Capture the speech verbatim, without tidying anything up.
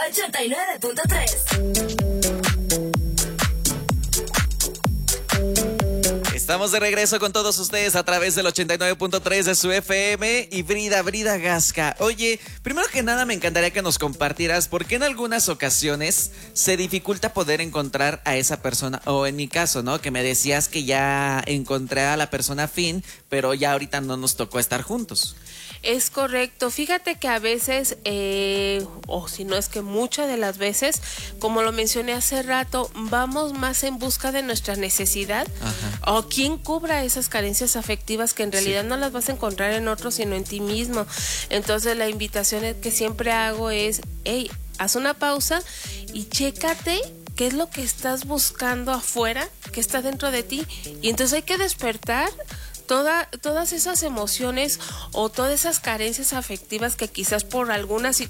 ochenta y nueve punto tres. Estamos de regreso con todos ustedes a través del ochenta y nueve punto tres de su F M. Y Brida, Brida Gasca, oye, primero que nada me encantaría que nos compartieras por qué en algunas ocasiones se dificulta poder encontrar a esa persona, o en mi caso, ¿no? Que me decías que ya encontré a la persona fin, pero ya ahorita no nos tocó estar juntos. Es correcto. Fíjate que a veces, eh, o si no es que muchas de las veces, como lo mencioné hace rato, vamos más en busca de nuestra necesidad. Ajá. O quién cubra esas carencias afectivas que en realidad sí. no las vas a encontrar en otro, sino en ti mismo. Entonces la invitación que siempre hago es, hey, haz una pausa y chécate qué es lo que estás buscando afuera, que está dentro de ti. Y entonces hay que despertar Toda, todas esas emociones o todas esas carencias afectivas que quizás por alguna situación